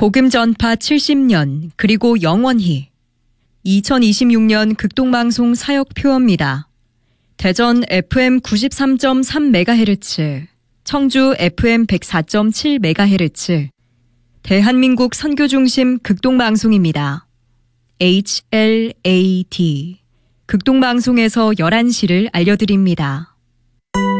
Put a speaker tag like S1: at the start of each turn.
S1: 복음 전파 70년 그리고 영원히 2026년 극동방송 사역표입니다. 대전 FM 93.3MHz, 청주 FM 104.7MHz, 대한민국 선교중심 극동방송입니다. HLAD, 극동방송에서 11시를 알려드립니다.